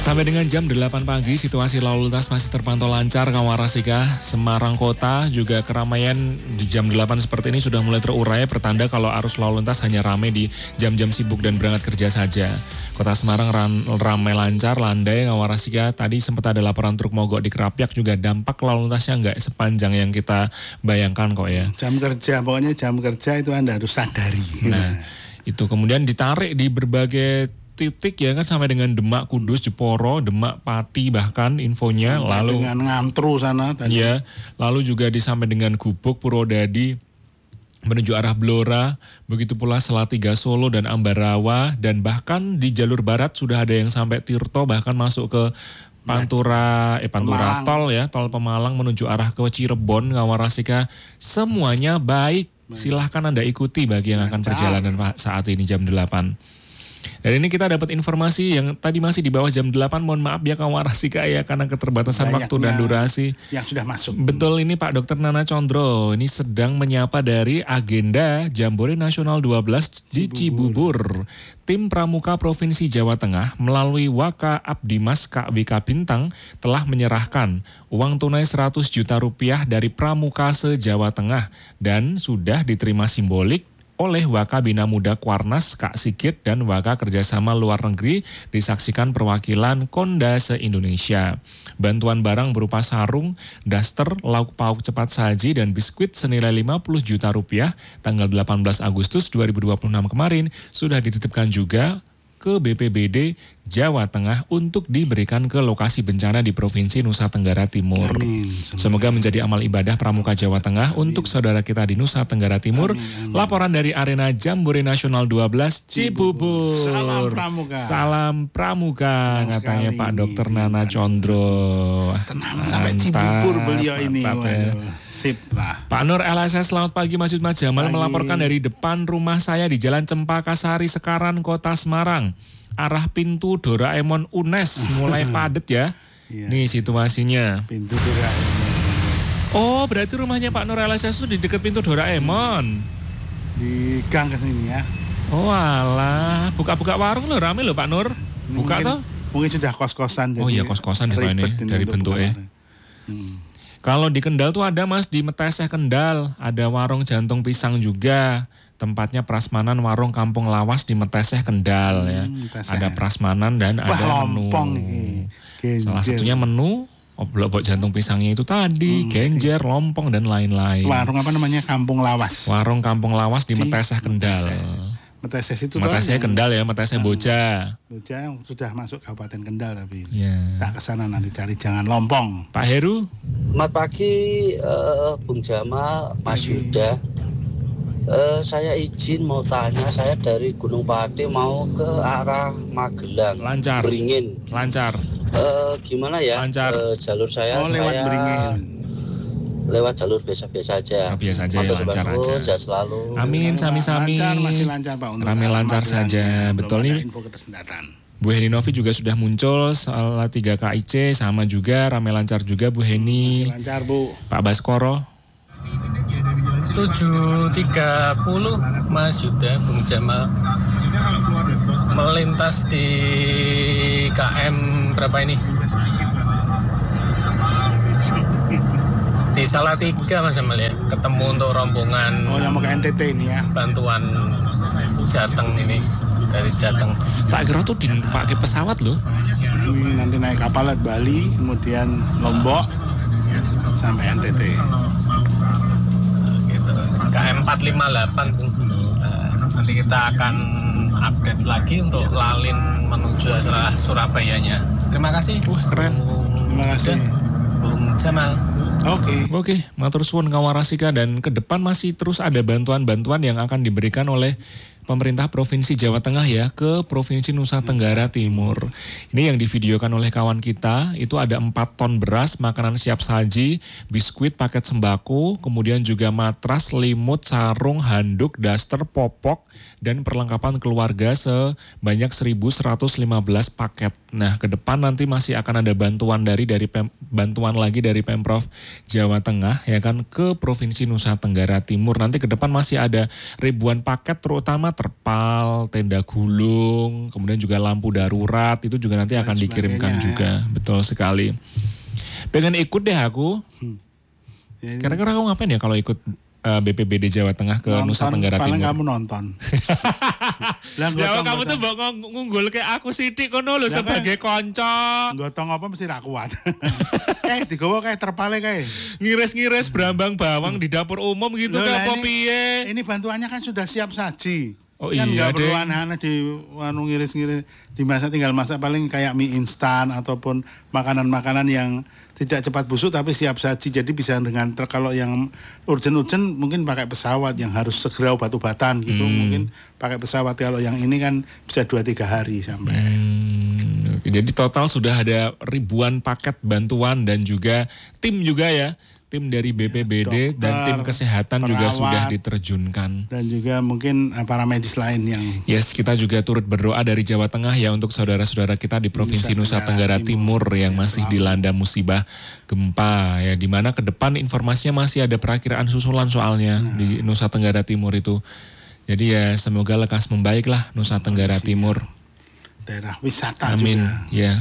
Sampai dengan jam 8 pagi, situasi lalu lintas masih terpantau lancar, kawan Rasika. Semarang Kota juga keramaian di jam 8 seperti ini sudah mulai terurai, pertanda kalau arus lalu lintas hanya ramai di jam-jam sibuk dan berangkat kerja saja. Kota Semarang ramai lancar, landai, kawan Rasika. Tadi sempat ada laporan truk mogok di Krapyak, juga dampak lalu lintasnya nggak sepanjang yang kita bayangkan kok ya. Jam kerja, pokoknya jam kerja itu Anda harus sadari. Nah, itu kemudian ditarik di berbagai titik ya kan, sampai dengan Demak, Kudus, Jeporo, Demak, Pati bahkan infonya. Sampai lalu dengan Ngantru sana tadi. Ya, lalu juga sampai dengan Gubuk, Purwodadi menuju arah Blora, begitu pula Salatiga, Solo dan Ambarawa, dan bahkan di jalur barat sudah ada yang sampai Tirto, bahkan masuk ke Pantura tol ya, tol Pemalang menuju arah ke Cirebon, Kawarasika. Semuanya baik. Silahkan Anda ikuti bagi yang akan perjalanan saat ini jam 8. Dan ini kita dapat informasi yang tadi masih di bawah jam 8, mohon maaf ya kawan Rasika ya, karena keterbatasan waktu dan durasi. Yang sudah masuk. Betul, ini Pak Dr. Nana Condro, ini sedang menyapa dari agenda Jambore Nasional 12 di Cibubur. Tim Pramuka Provinsi Jawa Tengah melalui Waka Abdimas KWK Bintang telah menyerahkan uang tunai 100 juta rupiah dari Pramuka se-Jawa Tengah dan sudah diterima simbolik oleh Waka Bina Muda Kuarnas, Kak Sigit, dan Waka Kerjasama Luar Negeri disaksikan perwakilan Konda se-Indonesia. Bantuan barang berupa sarung, daster, lauk pauk cepat saji, dan biskuit senilai 50 juta rupiah tanggal 18 Agustus 2026 kemarin sudah dititipkan juga ke BPBD Jawa Tengah untuk diberikan ke lokasi bencana di Provinsi Nusa Tenggara Timur. Amin. Semoga menjadi amal ibadah Pramuka Jawa Tengah untuk saudara kita di Nusa Tenggara Timur. Amin. Laporan dari Arena Jambore Nasional 12 Cibubur. Salam Pramuka. Salam Pramuka, katanya Pak Dr. Nana Condro. Tenang sampai Cibubur beliau ini. Waduh, sip lah. Pak Nur LSS, selamat pagi Mas Yud Mas Jamal, melaporkan dari depan rumah saya di Jalan Cempaka Sari, Sekaran, Kota Semarang. Arah pintu Doraemon UNES mulai padat ya. Iya. Nih situasinya. Pintu Doraemon. Oh, berarti rumahnya Pak Nur LSS itu di dekat pintu Doraemon. Di gang ke sini ya. Oh alah, buka-buka warung loh, rame loh Pak Nur. Buka mungkin, toh? Mungkin sudah kos-kosan. Oh iya, kos-kosan ya ini dari bentuknya. Kalau di Kendal tuh ada Mas, di Meteseh Kendal, ada warung jantung pisang juga. Tempatnya prasmanan warung Kampung Lawas di Meteseh Kendal ya. Ada prasmanan dan ada menu. Salah satunya menu oblok jantung pisangnya itu tadi, genjer, lompong dan lain-lain. Warung apa namanya? Kampung Lawas. Warung Kampung Lawas di Meteseh Kendal. Meteseh itu Meteseh Kendal ya, Meteseh Boja. Boja yang sudah masuk Kabupaten Kendal tapi. Ya. Tak kesana nanti cari jangan lompong. Pak Heru. Selamat pagi Bung Jamal, Mas Yuda. Saya izin mau tanya, saya dari Gunung Pati mau ke arah Magelang. Lancar. Beringin. Lancar. Gimana ya? Lancar. Jalur saya. Lewat Beringin. Lewat jalur biasa-biasa aja. Biasa aja ya, lancar aja. Sehat selalu. Amin, sami-sami. Lancar, masih lancar Pak. Rame lancar saja. Betul nih. Bu Heni Novi juga sudah muncul, salah 3 KIC sama juga, rame lancar juga Bu Heni. Masih lancar Bu. Pak Baskoro. 7.30 Mas Yuda, Bung Jamal, melintas di KM berapa ini? Di Salatiga Mas Jamal ya, ketemu untuk rombongan. Oh yang mau ke NTT ini ya? Bantuan Jateng ini, dari Jateng. Tak kira tuh dipakai pesawat loh. Ini nanti naik kapal Bali, kemudian Lombok sampai NTT. KM 458 Bung. Nanti kita akan update lagi untuk lalin menuju Surabayanya. Terima kasih. Wah keren. Terima kasih Bung Jamal. Oke, matur suwun Kawarasika, dan ke depan masih terus ada bantuan-bantuan yang akan diberikan oleh pemerintah Provinsi Jawa Tengah ya ke Provinsi Nusa Tenggara Timur. Ini yang divideokan oleh kawan kita, itu ada 4 ton beras, makanan siap saji, biskuit, paket sembako, kemudian juga matras, selimut, sarung, handuk, daster, popok, dan perlengkapan keluarga sebanyak 1.115 paket. Nah, ke depan nanti masih akan ada bantuan bantuan lagi dari Pemprov Jawa Tengah ya kan ke Provinsi Nusa Tenggara Timur. Nanti ke depan masih ada ribuan paket, terutama terpal, tenda gulung, kemudian juga lampu darurat itu juga nanti akan dikirimkan juga. Betul sekali. Pengen ikut deh aku. Kira-kira kamu ngapain ya kalau ikut BPBD Jawa Tengah ke Nusa Tenggara Timur? Paling kamu nonton. Ya kamu tuh ngunggul kayak aku sidik kono lho sebagai konco. Gotong apa mesti ra kuat. Kayak digowo kayak terpale kayak. Ngiris-ngiris berambang bawang di dapur umum gitu kayak apa piye? Ini bantuannya kan sudah siap saji. Oh kan iya, nggak perlu aneh-aneh di ngiris-ngiris, dimasak tinggal masak paling kayak mie instan ataupun makanan-makanan yang tidak cepat busuk tapi siap saji. Jadi bisa dengan kalau yang urgent-urgent mungkin pakai pesawat yang harus segera obat-obatan gitu. Mungkin pakai pesawat, kalau yang ini kan bisa 2-3 hari sampai. Jadi total sudah ada ribuan paket bantuan dan juga tim juga ya. Tim dari BPBD dokter, dan tim kesehatan perawat, juga sudah diterjunkan. Dan juga mungkin para medis lain yang... Yes, kita juga turut berdoa dari Jawa Tengah ya untuk saudara-saudara kita di Provinsi Nusa Tenggara Timur yang masih dilanda musibah gempa ya. Dimana ke depan informasinya masih ada perakiraan susulan soalnya di Nusa Tenggara Timur itu. Jadi ya semoga lekas membaiklah Nusa Tenggara Timur. Daerah wisata Amin. juga. Ya.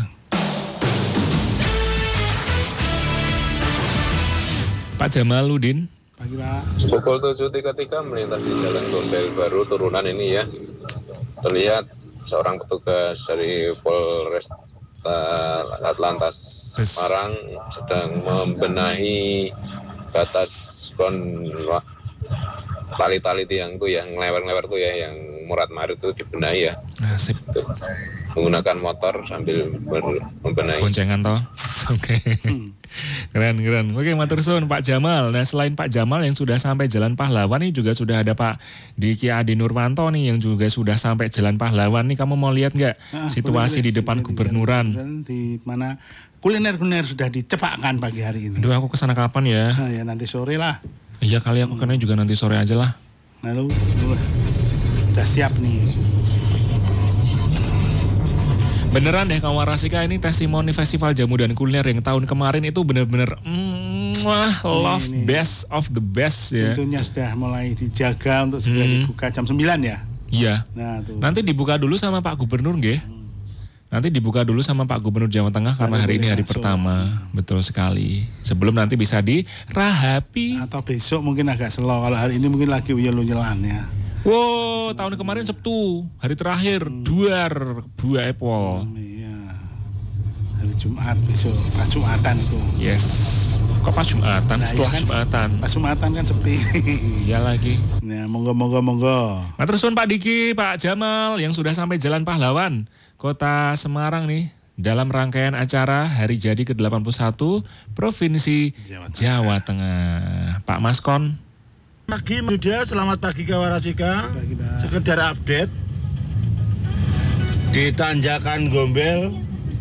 Pak Jamaludin. Pagi Pak. Pukul 7.33 melintas di Jalan Gombel Baru turunan ini ya. Terlihat seorang petugas dari Polres Atlantas Semarang sedang membenahi batas tali-tali tiang tuh yang lewer-lewer tuh ya, yang murat-marit itu dibenahi ya. Sip. Menggunakan motor sambil membenahi. Boncengan toh. Oke. Keren. Oke, matur suwun Pak Jamal. Nah, selain Pak Jamal yang sudah sampai Jalan Pahlawan, ini juga sudah ada Pak Diki Adi Nurwanto nih yang juga sudah sampai Jalan Pahlawan. Nih kamu mau lihat nggak situasi di depan Gubernuran? Di mana kuliner-kuliner sudah dicepakkan pagi hari ini. Aduh, aku kesana kapan ya? Ya nanti sore lah. Iya kali aku kena juga nanti sore aja lah. Lalu udah siap nih. Beneran deh kawan Warasika, ini testimoni Festival Jamu dan Kuliner yang tahun kemarin itu bener-bener love best of the best ya. Tentunya sudah mulai dijaga untuk segera dibuka jam 9 ya. Iya. Nah, tuh. Nanti dibuka dulu sama Pak Gubernur nggih. Nanti dibuka dulu sama Pak Gubernur Jawa Tengah karena hari ini hari pertama. Betul sekali. Sebelum nanti bisa dirahapi. Atau besok mungkin agak slow. Kalau hari ini mungkin lagi uyel-uyelan ya. Wow, tahun kemarin Sabtu, hari terakhir, duar, buah apple. Iya. Hari Jumat besok, pas Jumatan itu. Yes. Kok pas Jumatan? Setelah kan, Jumatan. Pas Jumatan kan sepi. Iya lagi. Nah, monggo. Nah, terus Pak Diki, Pak Jamal yang sudah sampai Jalan Pahlawan, Kota Semarang nih, dalam rangkaian acara Hari Jadi ke-81 Provinsi Jawa Tengah. Pak Maskon. Pagi Yuda, selamat pagi Kawarasika. Sekedar update di Tanjakan Gombel,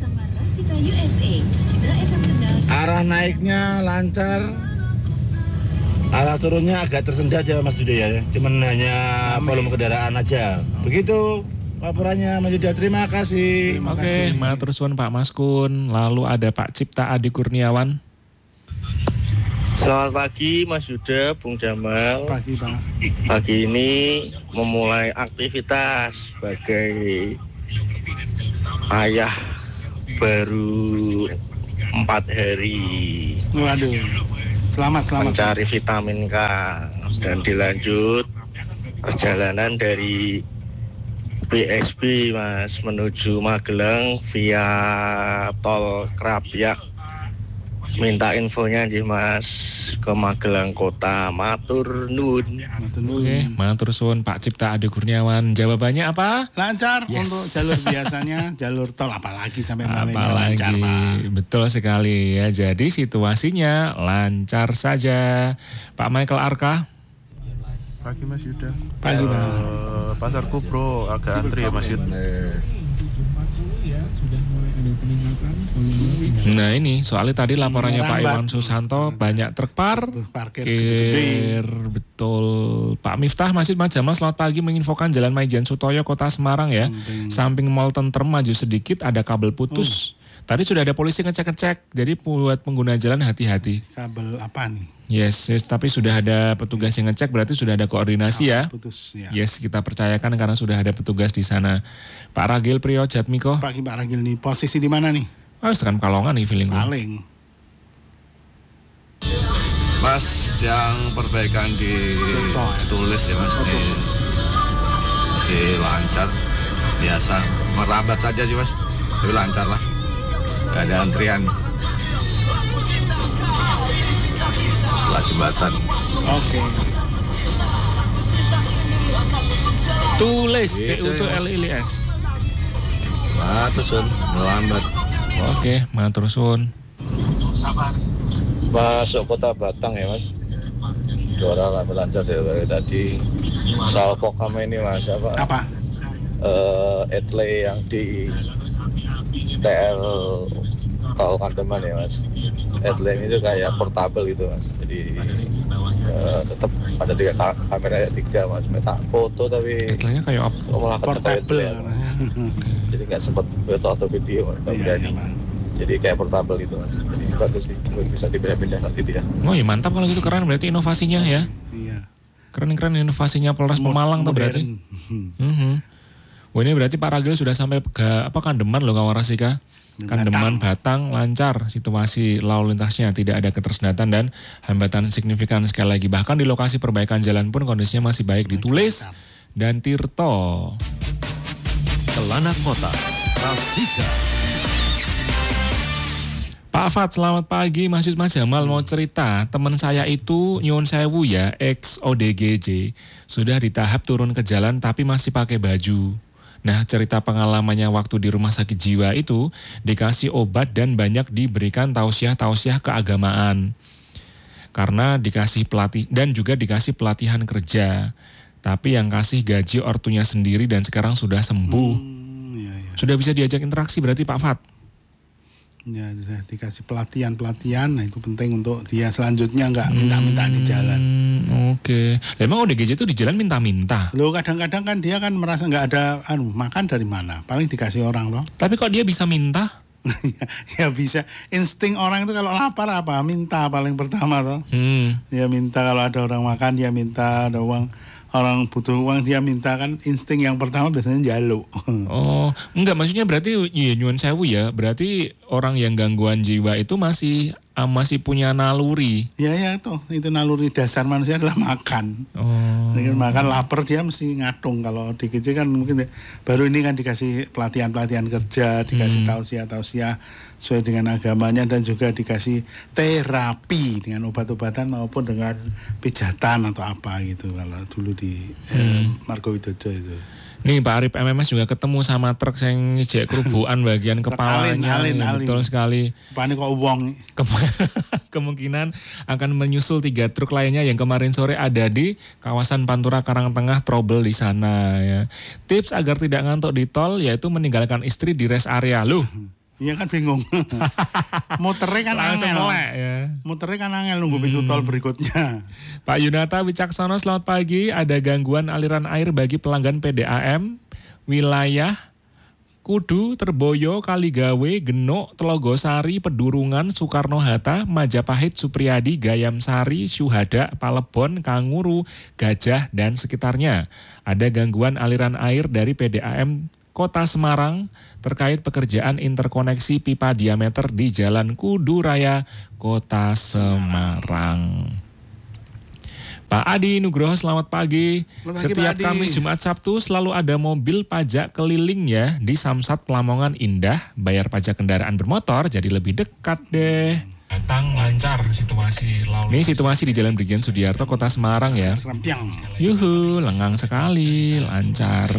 arah naiknya lancar, arah turunnya agak tersendat ya Mas Yuda ya. Cuman hanya volume kendaraan aja. Begitu laporannya Mas Yuda, terima kasih. Oke, matur suwun Pak Maskun. Lalu ada Pak Cipta Adi Kurniawan. Selamat pagi Mas Yuda, Bung Jamal. Pagi Pak. Pagi ini memulai aktivitas sebagai ayah baru 4 hari. Waduh, selamat. Mencari vitamin K dan dilanjut perjalanan dari BSB Mas menuju Magelang via tol Krapyak. Minta infonya nih Mas ke Magelang Kota. Matur nuwun. Oke, matur suwun Pak Cipta Adi Kurniawan. Jawabannya apa? Lancar untuk jalur biasanya, jalur tol apalagi sampai Bawenya lancar Pak. Betul sekali ya. Jadi situasinya lancar saja. Pak Michael Arka. Pagi Mas Yuda. Pagi Pak. Pasar Kupro agak antri ya Mas Yuda. Nah ini soalnya tadi laporannya Pak Iwan Susanto banyak truk parkir. Betul. Pak Miftah Masjid Mas Jamal selamat pagi, menginfokan Jalan Maijen Sutoyo Kota Semarang ya. Samping Mall Tentrem maju sedikit ada kabel putus. Tadi sudah ada polisi ngecek-ngecek, jadi buat pengguna jalan hati-hati. Kabel apa nih? Yes, tapi sudah ada petugas yang ngecek, berarti sudah ada koordinasi ya. Putus ya. Yes, kita percayakan karena sudah ada petugas di sana. Pak Ragil Priyo Jatmiko. Pak Ragil nih, posisi di mana nih? Sekarang Kalongan nih feeling gue. Paling. Mas, yang perbaikan ditulis ya Mas, ini masih lancar, biasa. Merambat saja sih Mas, tapi lancar lah. Gak ada antrian. Setelah jembatan. Oke. Tulis Gitu, TU-LILS. Matur sun, melambat. Oke, matur sun. Masuk kota Batang ya Mas. Juara kami lancar dari tadi. Salvo kami ini Mas Apa? Etle yang di TL Tol Kandeman ya Mas. Etle ini tuh kayak portable gitu Mas. Jadi tetap ada 3 kamera 3 Mas. Minta foto tapi Etlenya kayak apa? malah Portable ya. Jadi nggak sempat foto atau video Mas. Iya, Jadi kayak portable gitu Mas. Jadi bagus sih, bisa dipindah-pindah nanti dia. Oh iya mantap kalau gitu, keren berarti inovasinya ya. Iya. Keren inovasinya Polres Pemalang tuh berarti. Wah ini berarti Pak Ragil sudah sampai ke Kandeman loh Kawarasika. Kandeman Batang lancar situasi lalu lintasnya, tidak ada ketersendatan dan hambatan signifikan sekali lagi. Bahkan di lokasi perbaikan jalan pun kondisinya masih baik. Ditulis dan Tirto. Kelana Kota, Rasika. Pak Fat, selamat pagi. Mas Jamal mau cerita, teman saya itu nyuwun sewu ya, ex ODGJ, sudah di tahap turun ke jalan tapi masih pakai baju. Nah, cerita pengalamannya waktu di rumah sakit jiwa itu dikasih obat dan banyak diberikan tausiah-tausiah keagamaan. Karena dikasih dan juga dikasih pelatihan kerja. Tapi yang kasih gaji ortunya sendiri dan sekarang sudah sembuh. Sudah bisa diajak interaksi berarti Pak Fat? Ya, dikasih pelatihan, nah itu penting untuk dia selanjutnya nggak minta-minta di jalan. Oke. Emang ODGJ itu di jalan minta-minta? Loh kadang-kadang kan dia kan merasa nggak ada makan dari mana, paling dikasih orang toh. Tapi kok dia bisa minta? Ya bisa, insting orang itu kalau lapar apa? Minta paling pertama toh. Ya minta, kalau ada orang makan dia minta, ada orang butuh uang dia minta, kan insting yang pertama biasanya jaluk. Oh, enggak, maksudnya berarti ya nyuwun sewu ya, berarti orang yang gangguan jiwa itu masih punya naluri. Ya itu naluri dasar manusia adalah makan. Jadi makan lapar dia mesti ngatung. Kalau di KJ kan mungkin baru ini kan dikasih pelatihan kerja, dikasih tausiah sesuai dengan agamanya, dan juga dikasih terapi dengan obat-obatan maupun dengan pijatan atau apa gitu kalau dulu di Margo Widodo itu. Nih Pak Arif MMS juga ketemu sama truk yang ngejek kerubuan bagian kepalanya. Alin. Betul sekali. Panik kok uang. Kemungkinan akan menyusul 3 truk lainnya yang kemarin sore ada di kawasan Pantura Karangtengah, trouble di sana ya. Tips agar tidak ngantuk di tol yaitu meninggalkan istri di rest area. Loh. Iya kan bingung. Muternya kan angel. Ya. Muternya kan angel nunggu pintu tol berikutnya. Pak Yunata Wicaksono, selamat pagi. Ada gangguan aliran air bagi pelanggan PDAM wilayah Kudu, Terboyo, Kaligawe, Genuk, Telogosari, Pedurungan, Soekarno-Hatta, Majapahit, Supriyadi, Gayamsari, Syuhada, Palebon, Kanguru, Gajah, dan sekitarnya. Ada gangguan aliran air dari PDAM Kota Semarang terkait pekerjaan interkoneksi pipa diameter di Jalan Kudu Raya, Kota Semarang. Pak Adi Nugroho, selamat pagi. Setiap Kamis, Jumat, Sabtu selalu ada mobil pajak keliling ya di Samsat Lamongan Indah. Bayar pajak kendaraan bermotor jadi lebih dekat deh. Datang lancar situasi lalu. Ini situasi di Jalan Brigjen Sudiarto, Kota Semarang ya. Yuhu, lengang sekali, lancar.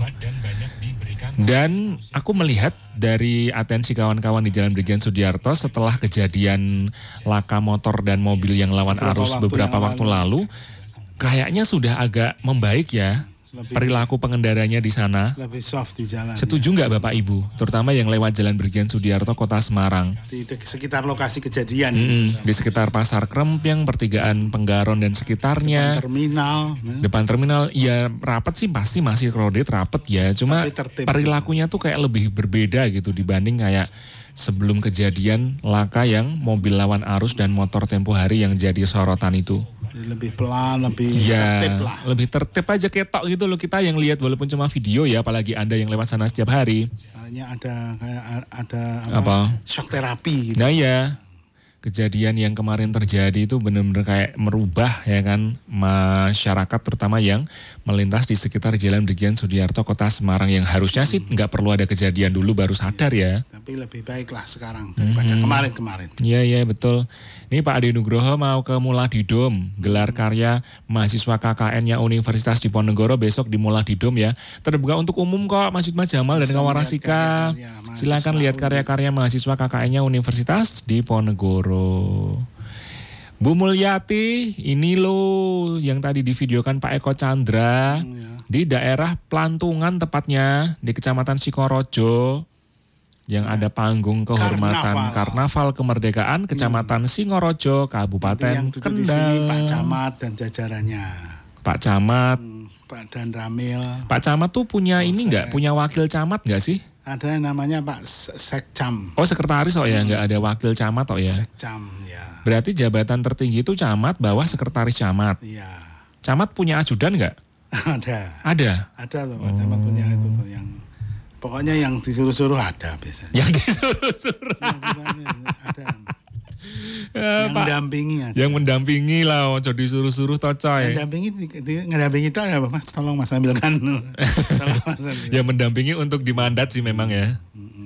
Dan aku melihat dari atensi kawan-kawan di Jalan Brigjen Sudiarto setelah kejadian laka motor dan mobil yang lawan arus beberapa waktu lalu, kayaknya sudah agak membaik ya. perilaku pengendaranya di sana. Lebih soft di jalan. Setuju nggak Bapak Ibu? Terutama yang lewat Jalan Brigjen Sudiarto, Kota Semarang. Di sekitar lokasi kejadian. Di sekitar Pasar Krempyang, pertigaan Penggaron dan sekitarnya. Depan terminal, ya rapat sih pasti masih crowded, rapet ya. Cuma perilakunya tuh kayak lebih berbeda gitu dibanding kayak sebelum kejadian laka yang mobil lawan arus dan motor tempo hari yang jadi sorotan itu. Lebih pelan, lebih tertib lah. Lebih tertib aja ketok gitu loh kita yang lihat walaupun cuma video ya, apalagi Anda yang lewat sana setiap hari. Hanya ada apa? Shock terapi gitu. Nah ya, kejadian yang kemarin terjadi itu benar-benar kayak merubah ya kan masyarakat terutama yang melintas di sekitar Jalan Brigjen Sudiarto, Kota Semarang yang harusnya sih nggak perlu ada kejadian dulu baru sadar ya. Tapi lebih baik lah sekarang daripada kemarin-kemarin. Iya betul. Ini Pak Ade Nugroho mau ke Muladidom, gelar karya mahasiswa KKN-nya Universitas Diponegoro besok di Muladidom ya. Terbuka untuk umum kok Masjid Mas Jamal dan kawan Rasika. Silakan lihat karya-karya mahasiswa KKN-nya Universitas Diponegoro. Bu Mulyati, ini loh yang tadi divideokan Pak Eko Chandra di daerah Plantungan tepatnya di Kecamatan Sikorojo yang ada panggung kehormatan Karnaval Kemerdekaan Kecamatan Singorojo, Kabupaten yang Kendal. Di sini Pak Camat dan jajarannya. Pak Camat, Pak Dan Ramil. Pak Camat tuh punya ini nggak? Punya wakil camat nggak sih? Ada namanya Pak Sekcam. Oh sekretaris ya, nggak ada wakil camat ya? Sekcam ya. Berarti jabatan tertinggi itu camat, bawah sekretaris camat. Iya. Camat punya ajudan nggak? Ada tuh Pak Camat punya itu tuh yang pokoknya yang disuruh-suruh ada biasanya. Yang disuruh-suruh. Ada. Yang mendampingi ada. Yang mendampingi lah, ojo disuruh-suruh toh coy. Ngedampingi itu ya Mas, tolong Mas ambilkan. Yang mendampingi untuk dimandat sih memang ya.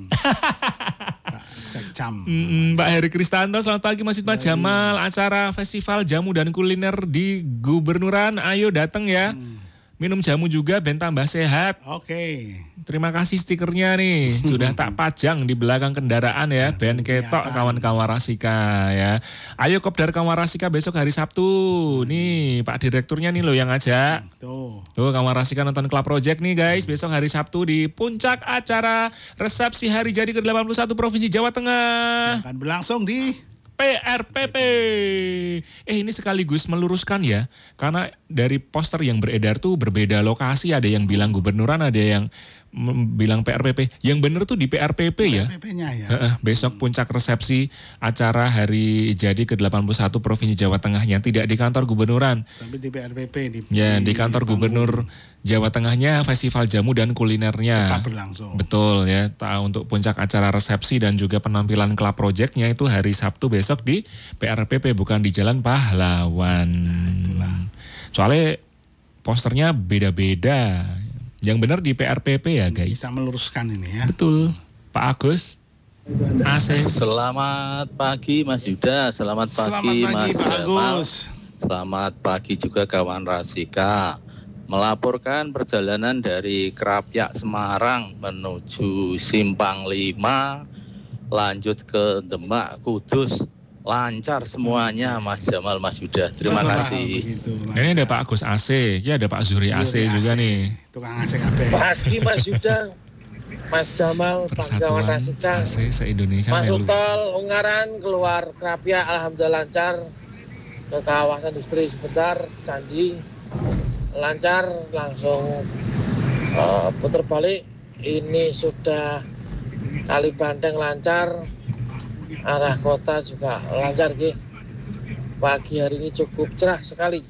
Pak Sekcam. Pak Heri Kristanto, selamat pagi Masjid Mas Jamal. Acara festival jamu dan kuliner di Gubernuran, ayo datang ya. Minum jamu juga ben tambah sehat. Oke. Terima kasih stikernya nih. Sudah tak pajang di belakang kendaraan ya. Ben ketok kawan-kawan Rasika ya. Ayo Kopdar kawan Rasika besok hari Sabtu. Nih Pak Direkturnya nih loh yang ngajak. Tuh kawan Rasika nonton Club Project nih guys. Besok hari Sabtu di puncak acara resepsi hari jadi ke-81 Provinsi Jawa Tengah. Akan berlangsung di PRPP. Ini sekaligus meluruskan ya, karena dari poster yang beredar tuh berbeda lokasi, ada yang bilang Gubernuran, ada yang bilang PRPP. Yang bener tuh di PRPP ya. PRPP-nya ya. Besok puncak resepsi acara hari jadi ke-81 Provinsi Jawa Tengahnya tidak di kantor Gubernuran. Tapi di PRPP. Di kantor Gubernur Jawa Tengahnya, festival jamu dan kulinernya tetap berlangsung. Betul ya, untuk puncak acara resepsi dan juga penampilan Club Project-nya itu hari Sabtu besok di PRPP, bukan di Jalan Pahlawan. Nah, itulah. Soalnya posternya beda-beda. Yang benar di PRPP ya guys. Kita meluruskan ini ya. Betul. Pak Agus. AC. Selamat pagi Mas Yuda, selamat pagi Mas Jamal. Selamat pagi juga kawan Rasika. Melaporkan perjalanan dari Krapyak Semarang menuju Simpang 5 lanjut ke Demak Kudus, lancar semuanya Mas Jamal, Mas Yuda. Terima kasih. Ini ada Pak Agus AC, ya ada Pak Zuri AC juga nih. Tukang AC KB. Pagi Mas Yuda, Mas Jamal, kawan Rasika. AC se-Indonesia. Masuk tol Ungaran keluar Krapyak, alhamdulillah lancar. Ke kawasan industri sebentar, Candi lancar, langsung putar balik. Ini sudah Kali Bandeng lancar, arah kota juga lancar gitu. Pagi hari ini cukup cerah sekali.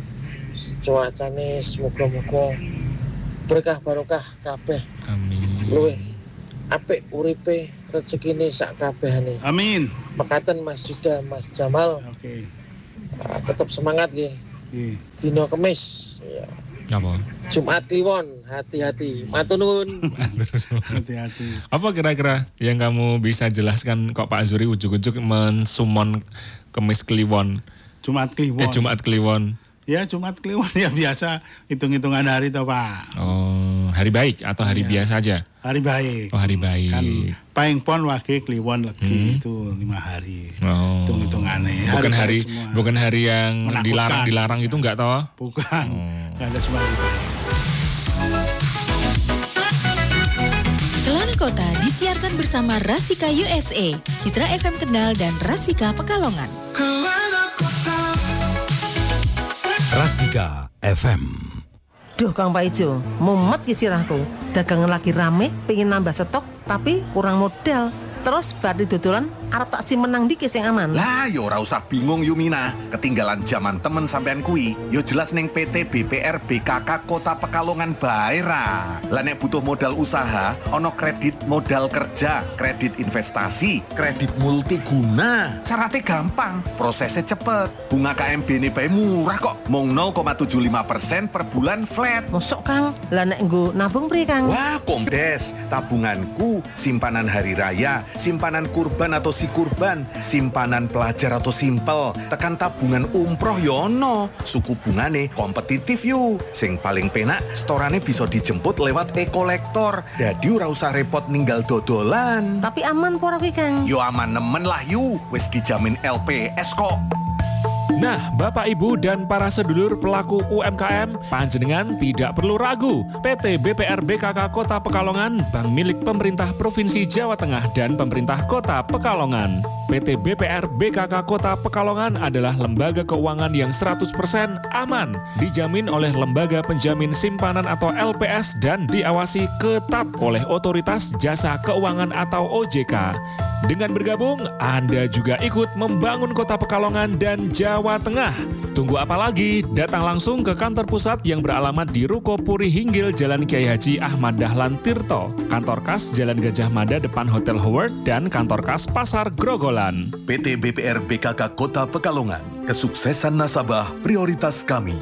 Cuacanya semoga-moga berkah barokah kabeh. Amin. Luwih apik uripe, rezekine sak kabehane. Amin. Mekaten Mas Yuda, Mas Jamal. Oke. Tetap semangat nggih. Dino Kemis. Ya. Apa? Jumat Kliwon, hati-hati. Matur nuwun. Hati-hati. Apa kira-kira yang kamu bisa jelaskan kok Pak Zuri ujuk-ujuk mensumon Kemis Kliwon? Jumat Kliwon. Jumat Kliwon. Ya Jumat Kliwon ya biasa hitung-hitungan hari toh Pak. Oh, hari baik atau hari biasa aja? Hari baik. Oh, hari baik. Kan paling pon wage Kliwon lagi itu 5 hari. Oh. Hitung-hitungannya. Bukan hari yang dilarang-dilarang itu enggak toh? Bukan. Enggak ada semua hari baik. dipersembahkan bersama Rasika USA, Citra FM Kendal dan Rasika Pekalongan. Rasika FM. Duh Kang Pak Ijo, mumet ki sirahku. Dagangan lagi rame, pengen nambah stok, tapi kurang modal. Terus bari dodolan arep tak menang dikit sing aman. Lah yo ora usah bingung Yumina, ketinggalan zaman temen sampean kui. Yo jelas ning PT BPR BKK Kota Pekalongan bae ra. Lah nek butuh modal usaha, ono kredit modal kerja, kredit investasi, kredit multiguna. Syaratnya gampang, prosesnya cepet. Bunga KMB ini bae murah kok, mung 0,75% per bulan flat. Mosok Kang, lah nek nggo nabung pri Kang? Wah komdes, tabunganku simpanan hari raya, simpanan kurban atau si kurban, simpanan pelajar atau simpel, tekan tabungan umroh yono, suku bungane kompetitif yu. Sing paling penak, storane bisa dijemput lewat e-kolektor, dadi ora usah repot ninggal dodolan. Tapi aman pora ki Kang? Yo aman nemen lah yu, wis dijamin LPS kok. Nah, Bapak Ibu dan para sedulur pelaku UMKM, panjenengan tidak perlu ragu. PT BPR BKK Kota Pekalongan, bank milik pemerintah Provinsi Jawa Tengah dan pemerintah Kota Pekalongan. PT BPR BKK Kota Pekalongan adalah lembaga keuangan yang 100% aman, dijamin oleh Lembaga Penjamin Simpanan atau LPS dan diawasi ketat oleh Otoritas Jasa Keuangan atau OJK. Dengan bergabung, Anda juga ikut membangun Kota Pekalongan dan Jawa Tengah. Tunggu apa lagi? Datang langsung ke kantor pusat yang beralamat di Ruko Puri Hinggil, Jalan Kiai Haji Ahmad Dahlan Tirto, kantor kas Jalan Gajah Mada depan Hotel Howard, dan kantor kas Pasar Grogolan. PT BPR BKK Kota Pekalongan, kesuksesan nasabah prioritas kami.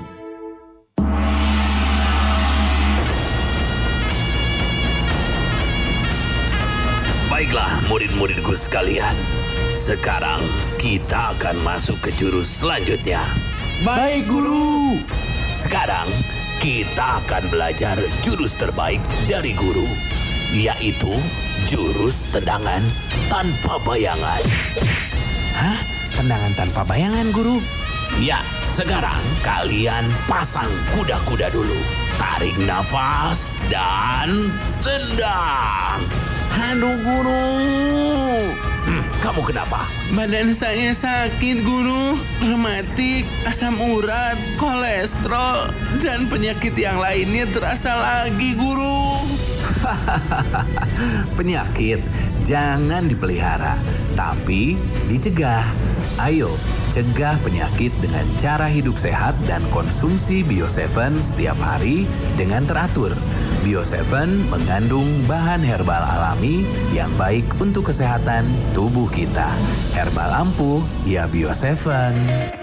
Baiklah murid-muridku sekalian, sekarang kita akan masuk ke jurus selanjutnya. Baik guru. Sekarang kita akan belajar jurus terbaik dari guru, yaitu jurus tendangan tanpa bayangan. Hah? Tendangan tanpa bayangan guru? Ya, sekarang kalian pasang kuda-kuda dulu. Tarik nafas dan tendang. Aduh guru. Kamu kenapa? Badan saya sakit guru. Rematik, asam urat, kolesterol, dan penyakit yang lainnya terasa lagi guru. Penyakit jangan dipelihara, tapi dicegah. Ayo, cegah penyakit dengan cara hidup sehat dan konsumsi Bio7 setiap hari dengan teratur. Bio7 mengandung bahan herbal alami yang baik untuk kesehatan tubuh kita. Herbal ampuh, ya Bio7.